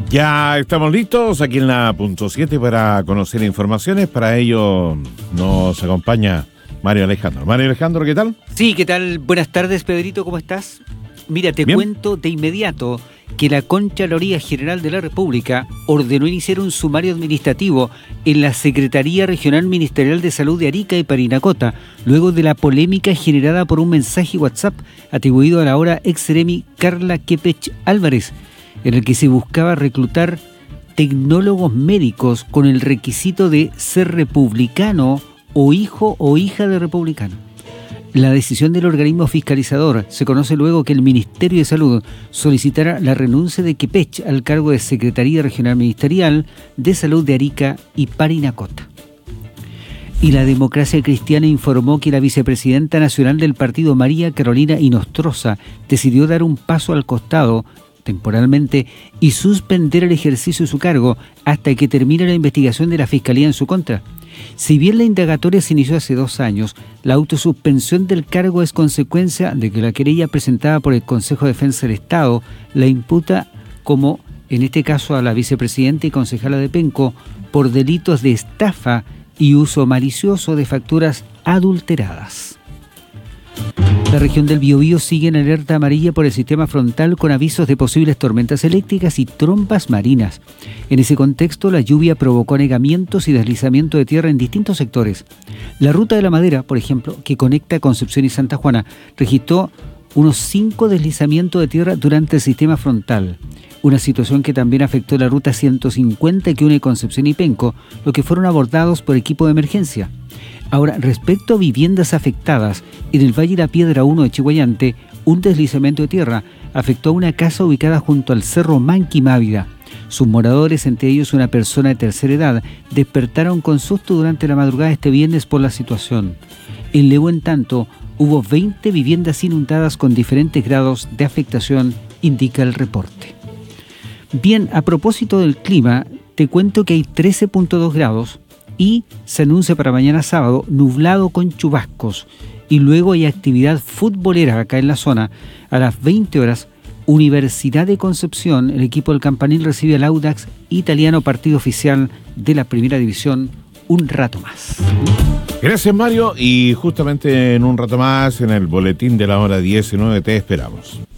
Ya estamos listos aquí en la punto 7 para conocer informaciones. Para ello nos acompaña Mario Alejandro. Mario Alejandro, ¿qué tal? Sí, ¿qué tal? Buenas tardes, Pedrito, ¿cómo estás? Mira, te cuento de inmediato que la Contraloría General de la República ordenó iniciar un sumario administrativo en la Secretaría Regional Ministerial de Salud de Arica y Parinacota, luego de la polémica generada por un mensaje WhatsApp atribuido a la ahora ex-seremi Carla Quepech Álvarez, en el que se buscaba reclutar tecnólogos médicos con el requisito de ser republicano o hijo o hija de republicano. La decisión del organismo fiscalizador se conoce luego que el Ministerio de Salud solicitara la renuncia de Quepech al cargo de Secretaría Regional Ministerial de Salud de Arica y Parinacota. Y la Democracia Cristiana informó que la vicepresidenta nacional del partido, María Carolina Inostroza, decidió dar un paso al costado temporalmente y suspender el ejercicio de su cargo hasta que termine la investigación de la Fiscalía en su contra. Si bien la indagatoria se inició hace 2 años, la autosuspensión del cargo es consecuencia de que la querella presentada por el Consejo de Defensa del Estado la imputa como, en este caso, a la vicepresidenta y concejala de Penco por delitos de estafa y uso malicioso de facturas adulteradas. La región del Biobío sigue en alerta amarilla por el sistema frontal con avisos de posibles tormentas eléctricas y trompas marinas. En ese contexto, la lluvia provocó anegamientos y deslizamiento de tierra en distintos sectores. La ruta de la Madera, por ejemplo, que conecta Concepción y Santa Juana, registró unos 5 deslizamientos de tierra durante el sistema frontal. Una situación que también afectó la ruta 150 que une Concepción y Penco, lo que fueron abordados por equipo de emergencia. Ahora, respecto a viviendas afectadas, en el Valle La Piedra 1 de Chihuayante, un deslizamiento de tierra afectó a una casa ubicada junto al Cerro Manquimávida. Sus moradores, entre ellos una persona de tercera edad, despertaron con susto durante la madrugada este viernes por la situación. En Lebu, en tanto, hubo 20 viviendas inundadas con diferentes grados de afectación, indica el reporte. Bien, a propósito del clima, te cuento que hay 13.2 grados y se anuncia para mañana sábado nublado con chubascos. Y luego hay actividad futbolera acá en la zona. A las 20 horas, Universidad de Concepción, el equipo del Campanil recibe al Audax Italiano, partido oficial de la Primera División, un rato más. Gracias, Mario, y justamente en un rato más, en el boletín de la hora 19, te esperamos.